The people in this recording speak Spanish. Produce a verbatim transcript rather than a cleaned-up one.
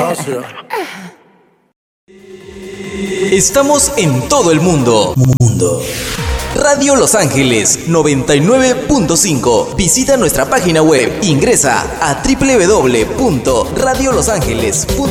Gracias. Estamos en todo el mundo. Mundo. Radio Los Ángeles noventa y nueve punto cinco. Visita nuestra página web. Ingresa a doble u doble u doble u punto radio los ángeles punto com.